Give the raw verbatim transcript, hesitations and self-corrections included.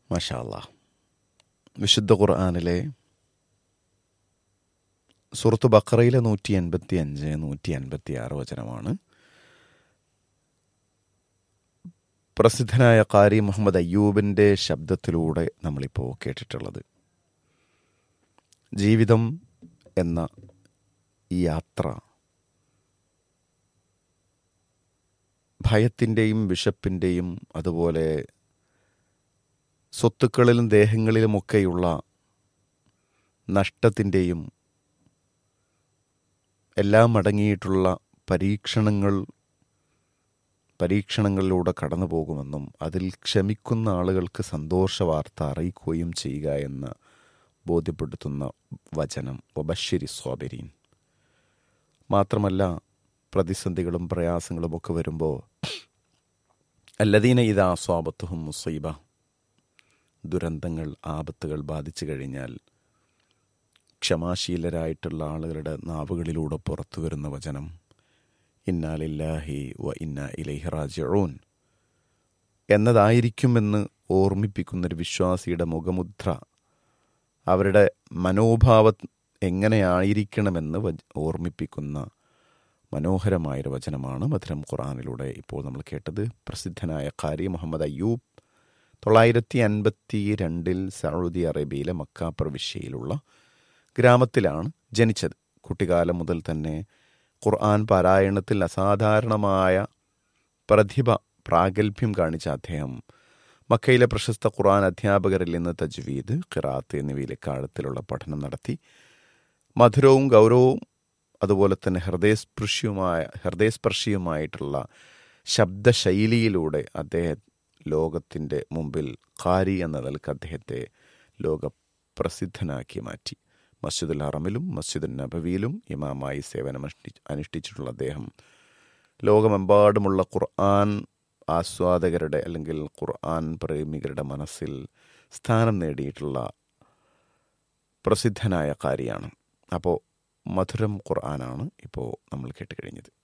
മാഷാ അല്ലാഹ്. വിശുദ്ധ ഖുർആനിലെ സൂറത്ത് ബഖറയിലെ നൂറ്റി എൺപത്തി അഞ്ച് നൂറ്റി അൻപത്തി ആറ് വചനമാണ് പ്രസിദ്ധനായ ഖാരി മുഹമ്മദ് അയ്യൂബിൻ്റെ ശബ്ദത്തിലൂടെ നമ്മളിപ്പോൾ കേട്ടിട്ടുള്ളത്. ജീവിതം എന്ന ഈ യാത്ര ഭയത്തിൻ്റെയും വിശപ്പിൻ്റെയും അതുപോലെ സ്വത്തുക്കളിലും ദേഹങ്ങളിലുമൊക്കെയുള്ള നഷ്ടത്തിൻ്റെയും എല്ലാം അടങ്ങിയിട്ടുള്ള പരീക്ഷണങ്ങൾ പരീക്ഷണങ്ങളിലൂടെ കടന്നു പോകുമെന്നും അതിൽ ക്ഷമിക്കുന്ന ആളുകൾക്ക് സന്തോഷ വാർത്ത അറിയിക്കുകയും ചെയ്യുക എന്ന് ബോധ്യപ്പെടുത്തുന്ന വചനം വബശ്ശിരി സ്വാബിരീൻ. മാത്രമല്ല, പ്രതിസന്ധികളും പ്രയാസങ്ങളും ഒക്കെ വരുമ്പോൾ അല്ലദീന ഇദാ അസ്വാബത്തുഹും മുസീബ, ദുരന്തങ്ങൾ ആപത്തുകൾ ബാധിച്ചു കഴിഞ്ഞാൽ ക്ഷമാശീലരായിട്ടുള്ള ആളുകളുടെ നാവുകളിലൂടെ പുറത്തു വരുന്ന വചനം ഇന്നാ ലില്ലാഹി വ ഇന്നാ ഇലൈഹി റാജിഊൻ എന്നതായിരിക്കുമെന്ന് ഓർമ്മിപ്പിക്കുന്നൊരു വിശ്വാസിയുടെ മുഖമുദ്ര, അവരുടെ മനോഭാവം എങ്ങനെയായിരിക്കണമെന്ന് ഓർമ്മിപ്പിക്കുന്ന മനോഹരമായൊരു വചനമാണ് മധുരം ഖുർആനിലൂടെ ഇപ്പോൾ നമ്മൾ കേട്ടത്. പ്രസിദ്ധനായ ഖാരി മുഹമ്മദ് അയ്യൂബ് തൊള്ളായിരത്തി അൻപത്തി രണ്ടിൽ സൗദി അറേബ്യയിലെ മക്ക പ്രവിശ്യയിലുള്ള ഗ്രാമത്തിലാണ് ജനിച്ചത്. കുട്ടിക്കാലം മുതൽ തന്നെ ഖുർആൻ പാരായണത്തിൽ അസാധാരണമായ പ്രതിഭ പ്രാഗൽഭ്യം കാണിച്ച അദ്ദേഹം മക്കയിലെ പ്രശസ്ത ഖുർആൻ അധ്യാപകരിൽ നിന്ന് തജ്വീദ്, ഖിറാത്ത് എന്നിവയിലെ കാലത്തിലുള്ള പഠനം നടത്തി. മധുരവും ഗൗരവവും അതുപോലെ തന്നെ ഹൃദയസ്പർശിയുമായ ഹൃദയസ്പർശിയുമായിട്ടുള്ള ശബ്ദശൈലിയിലൂടെ അദ്ദേഹം ലോകത്തിൻ്റെ മുമ്പിൽ ഖാരി എന്ന നിലക്ക് അദ്ദേഹത്തെ ലോകപ്രസിദ്ധനാക്കി മാറ്റി. മസ്ജിദുൽ ഹറമിലും മസ്ജിദുൽ നബവിയിലും ഇമാമായി സേവനം അനുഷ്ഠിച്ചിട്ടുള്ള അദ്ദേഹം ലോകമെമ്പാടുമുള്ള ഖുർആൻ ആസ്വാദകരുടെ അല്ലെങ്കിൽ ഖുർആൻ പ്രേമികളുടെ മനസ്സിൽ സ്ഥാനം നേടിയിട്ടുള്ള പ്രസിദ്ധനായ ഖാരിയാണ്. അപ്പോൾ മധുരം ഖുർആനാണ് ഇപ്പോൾ നമ്മൾ കേട്ട് കഴിഞ്ഞത്.